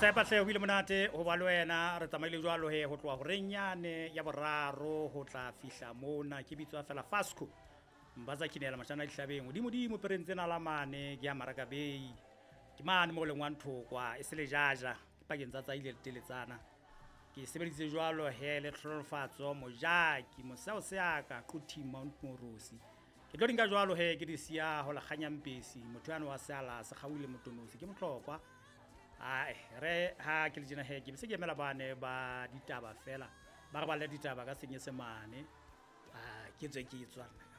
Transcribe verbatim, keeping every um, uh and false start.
Tshepa hle o bile monate ho ba le wena re tsamaile jwalo he ho tloa ho renyane ya boraro ho tla fihla mona ke bitswa fela Fasco mbaza kinela mashana dihlabeng di modimo perentse na la mane ke ya Maraka Bay ke mane mo le ngwantho kwa e se le jaja ke pakeng tsa tsa ile le teletsana ke sebeditse jwalo he le tlholofatso mojaki mosao se aka quthi Mount Morosi ke tlo dinka jwalo he ke di sia ho la kganyampesi motho yana wa sala se gawile motonosi ke motlokwa ai re ha ke le jena he ke se ke emela bane ba ditaba fela ba re ba le ditaba ka senye semane ah ke tswe ke tswa